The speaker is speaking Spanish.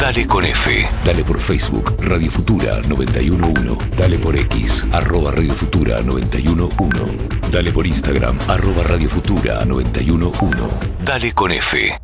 Dale con F. Dale por Facebook, Radio Futura 911. Dale por X, @Radio Futura 911. Dale por Instagram, @Radio Futura 911. Dale con F.